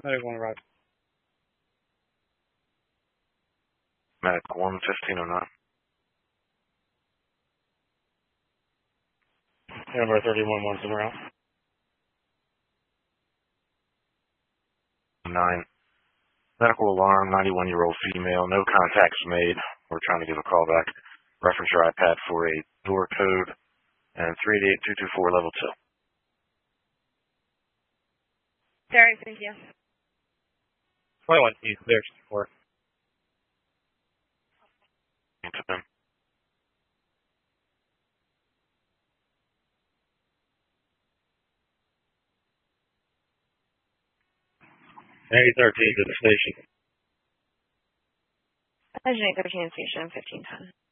Medic 1 arrived. Medic 1, 1509. Number 31, somewhere else. 9. Medical alarm, 91-year-old female, no contacts made. We're trying to give a call back. Reference your iPad for a door code and 388224 level 2. Sorry, thank you. 21 East, there's 4. Into them. A13 to the station. Agent 13 station, 1510.